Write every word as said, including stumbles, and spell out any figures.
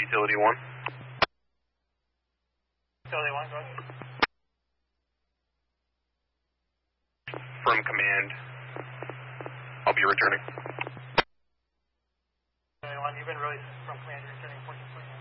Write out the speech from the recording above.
Utility one. Utility one, go ahead. From command, I'll be returning. Utility one, you've been released from command, you're returning fourteen point nine.